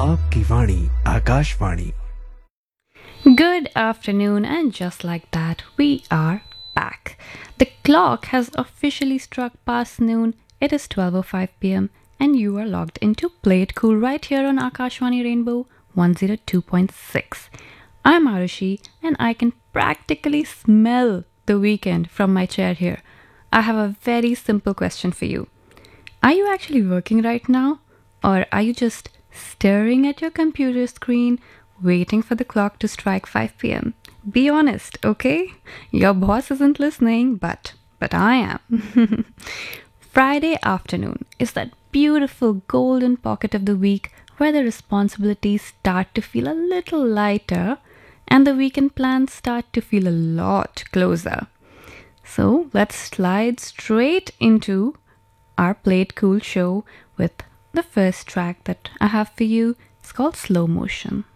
आपकी वाणी Akashvani. Good afternoon, and just like that, we are back. The clock has officially struck past noon. It is 12:05 p.m., and you are logged into Play It Cool right here on Akashvani Rainbow 102.6. I'm Arushi, and I can practically smell the weekend from my chair here. I have a very simple question for you. Are you actually working right now? Or are you just staring at your computer screen, waiting for the clock to strike 5 p.m.? Be honest, okay? Your boss isn't listening, but I am. Friday afternoon is that beautiful golden pocket of the week where the responsibilities start to feel a little lighter and the weekend plans start to feel a lot closer. So let's slide straight into our Play It Cool show with the first track that I have for you. It's called Slow Motion.